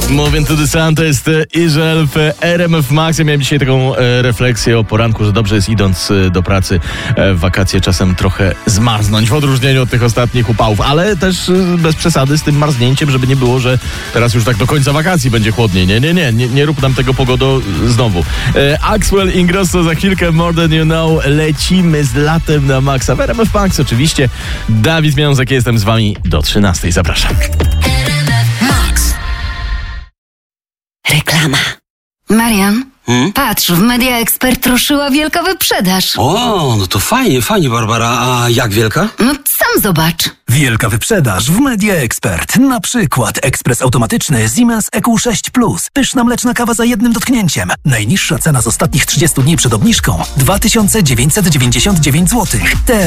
Moving to the Sun to jest Izrael w RMF Max. Ja miałem dzisiaj taką refleksję o poranku, że dobrze jest idąc do pracy w wakacje czasem trochę zmarznąć w odróżnieniu od tych ostatnich upałów, ale też bez przesady z tym marznięciem, żeby nie było, że teraz już tak do końca wakacji będzie chłodniej. Nie rób nam tego pogodą znowu. Axwell Ingrosso za chwilkę, More Than You Know. Lecimy z latem na maksa w RMF Max oczywiście. Dawid Miązek, jestem z wami do 13. Zapraszam. Reklama. Marian, patrz, w Media Expert ruszyła wielka wyprzedaż. O, no to fajnie, Barbara. A jak wielka? No sam zobacz. Wielka wyprzedaż w Media Expert. Na przykład ekspres automatyczny Siemens EQ6 Plus. Pyszna mleczna kawa za jednym dotknięciem. Najniższa cena z ostatnich 30 dni przed obniżką 2999 zł.